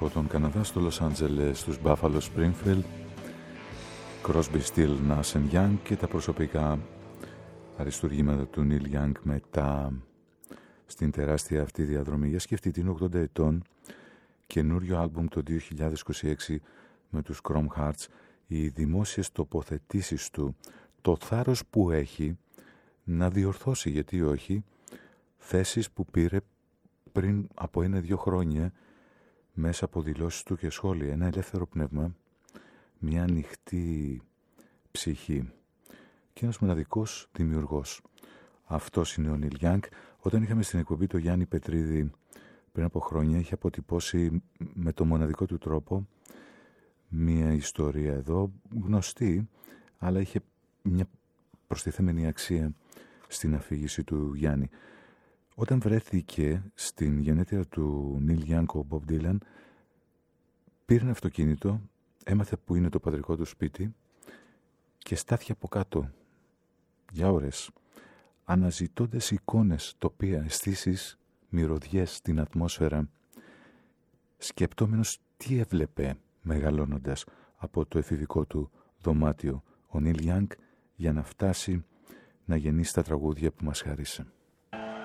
από τον Καναδά στο Λος Άντζελες, τους Buffalo Springfield, Crosby, Still, Nash & Young και τα προσωπικά αριστουργήματα του Neil Young μετά στην τεράστια αυτή διαδρομή. Για σκεφτείτε, είναι 80 ετών, καινούριο άλμπουμ το 2026 με τους Chrome Hearts, οι δημόσιες τοποθετήσεις του, το θάρρος που έχει να διορθώσει, γιατί όχι, θέσεις που πήρε πριν από 1-2 χρόνια μέσα από δηλώσεις του και σχόλια. Ένα ελεύθερο πνεύμα, μια ανοιχτή ψυχή και ένας μοναδικός δημιουργός. Αυτός είναι ο Νίλ Γιάνγκ. Όταν είχαμε στην εκπομπή το Γιάννη Πετρίδη πριν από χρόνια, είχε αποτυπώσει με το μοναδικό του τρόπο μια ιστορία εδώ, γνωστή, αλλά είχε μια προστιθέμενη αξία στην αφήγηση του Γιάννη. Όταν βρέθηκε στην γενέτειρα του Νίλ Γιάνγκ ο Μπομπ Ντίλαν, πήρε ένα αυτοκίνητο, έμαθε που είναι το πατρικό του σπίτι και στάθηκε από κάτω για ώρες, αναζητώντας εικόνες, τοπία, αισθήσεις, μυρωδιές στην ατμόσφαιρα, σκεπτόμενος τι έβλεπε μεγαλώνοντας από το εφηβικό του δωμάτιο ο Νίλ Γιάνγκ για να φτάσει να γεννήσει τα τραγούδια που μας χαρίσε.